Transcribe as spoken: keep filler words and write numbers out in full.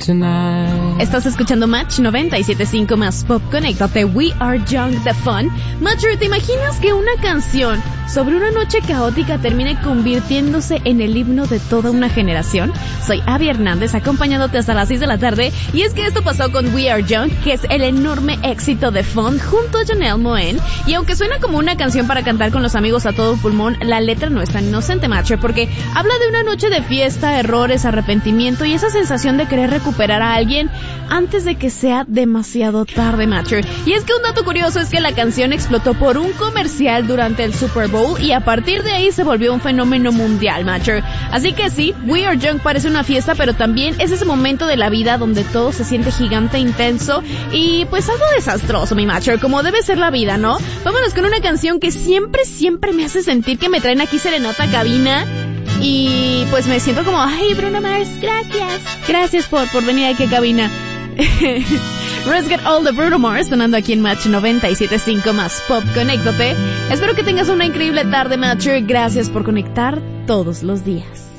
tonight. Estás escuchando Match noventa y siete punto cinco más Pop. Conéctate, We Are Young, The Fun. Matcher, ¿te imaginas que una canción sobre una noche caótica termine convirtiéndose en el himno de toda una generación? Soy Abby Hernández, acompañándote hasta las seis de la tarde, y es que esto pasó con We Are Young, que es el enorme éxito de Fun junto a Janelle Monáe, y aunque suena como una canción para cantar con los amigos a todo pulmón, la letra no es tan inocente, Matcher, porque habla de una noche de fiesta, errores, arrepentimiento y esa sensación de querer recuperar a alguien antes de que sea demasiado tarde, Matcher. Y es que un dato curioso es que la canción explotó por un comercial durante el Super Bowl y a partir de ahí se volvió un fenómeno mundial, Matcher. Así que sí, We Are Young parece una fiesta, pero también es ese momento de la vida donde todo se siente gigante, intenso y pues algo desastroso, mi Matcher, como debe ser la vida, ¿no? Vámonos con una canción que siempre, siempre me hace sentir que me traen aquí serenata a cabina. Y pues me siento como, ay, Bruno Mars, gracias. Gracias por, por venir aquí a cabina. Let's Get All the Bruno Mars sonando aquí en Match noventa y siete punto cinco más Pop. Conéctate. Espero que tengas una increíble tarde, Matcher. Gracias por conectar todos los días.